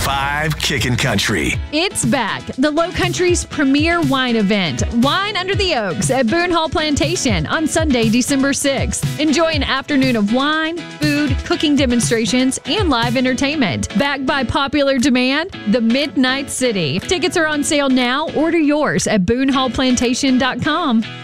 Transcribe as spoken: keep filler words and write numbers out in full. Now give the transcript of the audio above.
five Kickin' Country. It's back. The Low Country's premier wine event, Wine Under the Oaks at Boone Hall Plantation on Sunday, December sixth. Enjoy an afternoon of wine, food, cooking demonstrations, and live entertainment. Backed by popular demand, the Midnight City. Tickets are on sale now. Order yours at boone hall plantation dot com.